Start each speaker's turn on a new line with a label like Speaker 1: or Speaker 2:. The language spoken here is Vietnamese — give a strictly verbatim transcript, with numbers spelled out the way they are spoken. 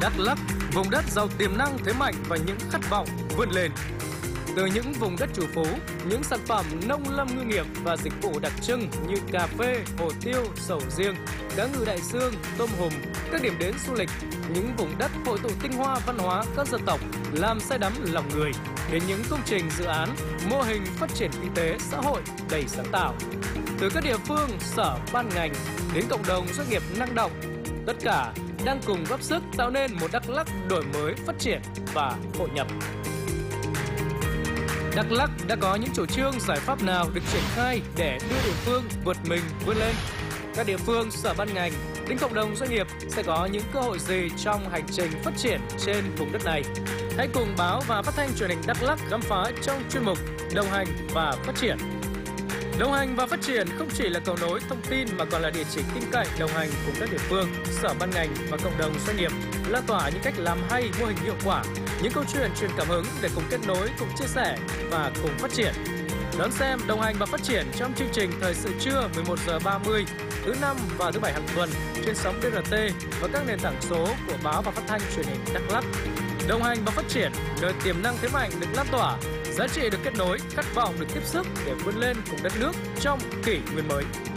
Speaker 1: Đắk Lắk, vùng đất giàu tiềm năng, thế mạnh và những khát vọng vươn lên. Từ những vùng đất chủ phú, những sản phẩm nông lâm ngư nghiệp và dịch vụ đặc trưng như cà phê, hồ tiêu, sầu riêng, cá ngừ đại dương, tôm hùm, các điểm đến du lịch, những vùng đất hội tụ tinh hoa văn hóa các dân tộc làm say đắm lòng người, đến những công trình dự án, mô hình phát triển kinh tế xã hội đầy sáng tạo. Từ các địa phương, sở, ban ngành đến cộng đồng doanh nghiệp năng động, tất cả đang cùng góp sức tạo nên một Đắk Lắk đổi mới, phát triển và hội nhập. Đắk Lắk đã có những chủ trương giải pháp nào được triển khai để đưa địa phương vượt mình vươn lên? Các địa phương, sở ban ngành đến cộng đồng doanh nghiệp sẽ có những cơ hội gì trong hành trình phát triển trên vùng đất này? Hãy cùng báo và phát thanh truyền hình Đắk Lắk khám phá trong chuyên mục Đồng hành và phát triển. Đồng hành và phát triển không chỉ là cầu nối thông tin mà còn là địa chỉ tin cậy đồng hành cùng các địa phương, sở ban ngành và cộng đồng doanh nghiệp, lan tỏa những cách làm hay, mô hình hiệu quả, những câu chuyện truyền cảm hứng để cùng kết nối, cùng chia sẻ và cùng phát triển. Đón xem Đồng hành và phát triển trong chương trình Thời sự trưa mười một giờ ba mươi thứ năm và thứ bảy hàng tuần trên sóng đê rờ tê và các nền tảng số của báo và phát thanh truyền hình Đắk Lắk. Đồng hành và phát triển, nơi tiềm năng thế mạnh được lan tỏa, giá trị được kết nối, khát vọng được tiếp sức để vươn lên cùng đất nước trong kỷ nguyên mới.